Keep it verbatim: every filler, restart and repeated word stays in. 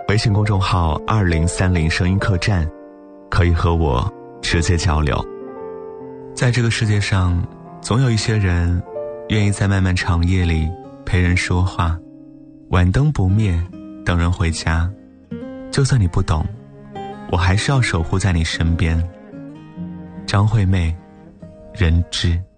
微信公众号二零三零声音客栈，可以和我直接交流。在这个世界上，总有一些人愿意在漫漫长夜里陪人说话，晚灯不灭，等人回家。就算你不懂，我还是要守护在你身边。张惠妹，人知。